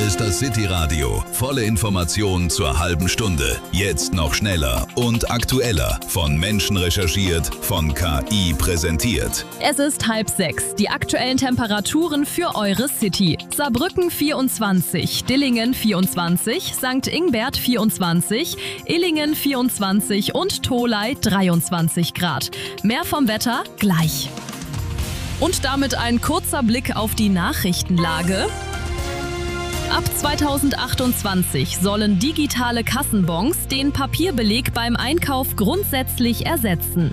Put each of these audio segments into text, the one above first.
ist das City Radio. Volle Informationen zur halben Stunde. Jetzt noch schneller und aktueller. Von Menschen recherchiert, von KI präsentiert. Es ist 5:30. Die aktuellen Temperaturen für eure City. Saarbrücken 24, Dillingen 24, St. Ingbert 24, Illingen 24 und Tholey 23 Grad. Mehr vom Wetter gleich. Und damit ein kurzer Blick auf die Nachrichtenlage. Ab 2028 sollen digitale Kassenbons den Papierbeleg beim Einkauf grundsätzlich ersetzen.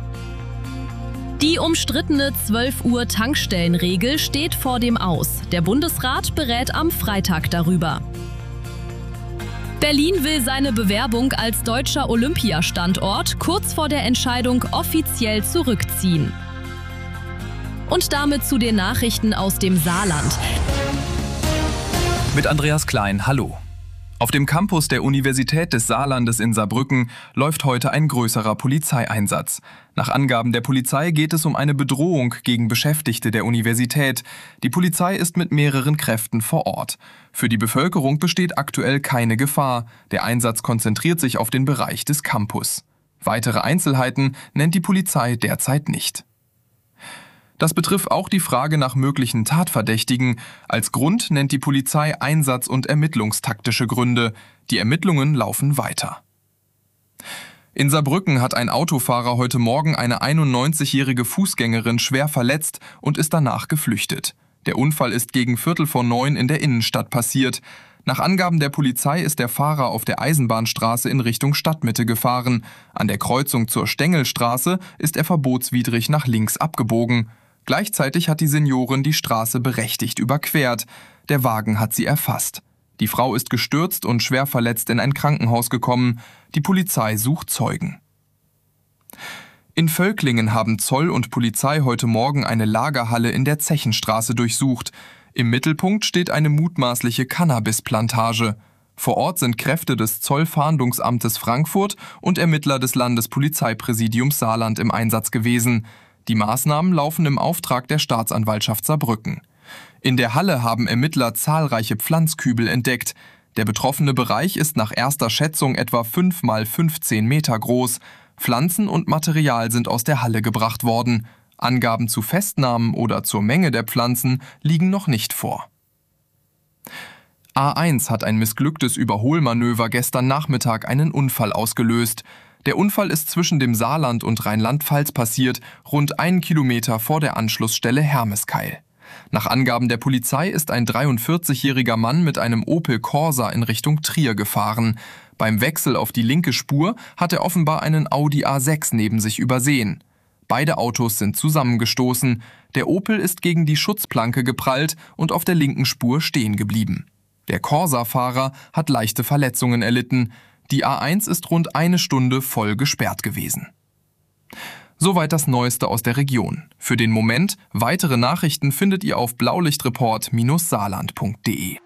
Die umstrittene 12 Uhr Tankstellenregel steht vor dem Aus. Der Bundesrat berät am Freitag darüber. Berlin will seine Bewerbung als deutscher Olympiastandort kurz vor der Entscheidung offiziell zurückziehen. Und damit zu den Nachrichten aus dem Saarland. Mit Andreas Klein, hallo. Auf dem Campus der Universität des Saarlandes in Saarbrücken läuft heute ein größerer Polizeieinsatz. Nach Angaben der Polizei geht es um eine Bedrohung gegen Beschäftigte der Universität. Die Polizei ist mit mehreren Kräften vor Ort. Für die Bevölkerung besteht aktuell keine Gefahr. Der Einsatz konzentriert sich auf den Bereich des Campus. Weitere Einzelheiten nennt die Polizei derzeit nicht. Das betrifft auch die Frage nach möglichen Tatverdächtigen. Als Grund nennt die Polizei einsatz- und ermittlungstaktische Gründe. Die Ermittlungen laufen weiter. In Saarbrücken hat ein Autofahrer heute Morgen eine 91-jährige Fußgängerin schwer verletzt und ist danach geflüchtet. Der Unfall ist gegen 8:45 in der Innenstadt passiert. Nach Angaben der Polizei ist der Fahrer auf der Eisenbahnstraße in Richtung Stadtmitte gefahren. An der Kreuzung zur Stengelstraße ist er verbotswidrig nach links abgebogen. Gleichzeitig hat die Seniorin die Straße berechtigt überquert. Der Wagen hat sie erfasst. Die Frau ist gestürzt und schwer verletzt in ein Krankenhaus gekommen. Die Polizei sucht Zeugen. In Völklingen haben Zoll und Polizei heute Morgen eine Lagerhalle in der Zechenstraße durchsucht. Im Mittelpunkt steht eine mutmaßliche Cannabisplantage. Vor Ort sind Kräfte des Zollfahndungsamtes Frankfurt und Ermittler des Landespolizeipräsidiums Saarland im Einsatz gewesen. Die Maßnahmen laufen im Auftrag der Staatsanwaltschaft Saarbrücken. In der Halle haben Ermittler zahlreiche Pflanzkübel entdeckt. Der betroffene Bereich ist nach erster Schätzung etwa 5 mal 15 Meter groß. Pflanzen und Material sind aus der Halle gebracht worden. Angaben zu Festnahmen oder zur Menge der Pflanzen liegen noch nicht vor. A1 hat ein missglücktes Überholmanöver gestern Nachmittag einen Unfall ausgelöst. Der Unfall ist zwischen dem Saarland und Rheinland-Pfalz passiert, rund 1 Kilometer vor der Anschlussstelle Hermeskeil. Nach Angaben der Polizei ist ein 43-jähriger Mann mit einem Opel Corsa in Richtung Trier gefahren. Beim Wechsel auf die linke Spur hat er offenbar einen Audi A6 neben sich übersehen. Beide Autos sind zusammengestoßen. Der Opel ist gegen die Schutzplanke geprallt und auf der linken Spur stehen geblieben. Der Corsa-Fahrer hat leichte Verletzungen erlitten. Die A1 ist rund 1 Stunde voll gesperrt gewesen. Soweit das Neueste aus der Region. Für den Moment, weitere Nachrichten findet ihr auf blaulichtreport-saarland.de.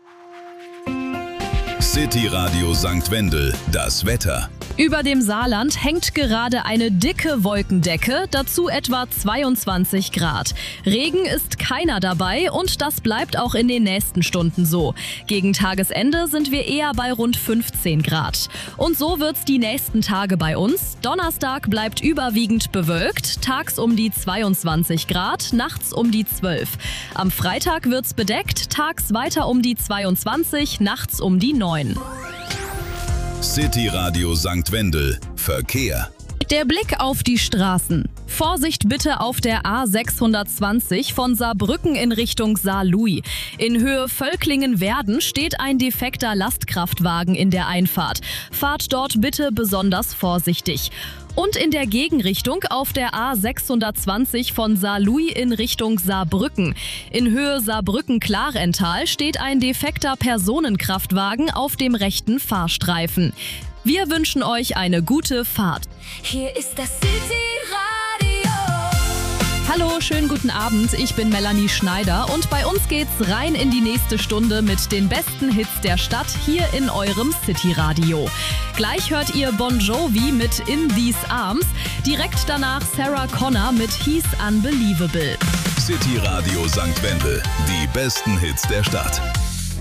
City Radio St. Wendel, das Wetter. Über dem Saarland hängt gerade eine dicke Wolkendecke, dazu etwa 22 Grad. Regen ist keiner dabei und das bleibt auch in den nächsten Stunden so. Gegen Tagesende sind wir eher bei rund 15 Grad. Und so wird's die nächsten Tage bei uns. Donnerstag bleibt überwiegend bewölkt, tags um die 22 Grad, nachts um die 12. Am Freitag wird's bedeckt, tags weiter um die 22, nachts um die 9. City Radio St. Wendel. Verkehr. Der Blick auf die Straßen. Vorsicht bitte auf der A620 von Saarbrücken in Richtung Saarlouis. In Höhe Völklingen-Werden steht ein defekter Lastkraftwagen in der Einfahrt. Fahrt dort bitte besonders vorsichtig. Und in der Gegenrichtung auf der A620 von Saarlouis in Richtung Saarbrücken. In Höhe Saarbrücken-Klarental steht ein defekter Personenkraftwagen auf dem rechten Fahrstreifen. Wir wünschen euch eine gute Fahrt. Hier ist das City Radio. Hallo, schönen guten Abend. Ich bin Melanie Schneider und bei uns geht's rein in die nächste Stunde mit den besten Hits der Stadt hier in eurem City Radio. Gleich hört ihr Bon Jovi mit In These Arms. Direkt danach Sarah Connor mit He's Unbelievable. City Radio St. Wendel. Die besten Hits der Stadt.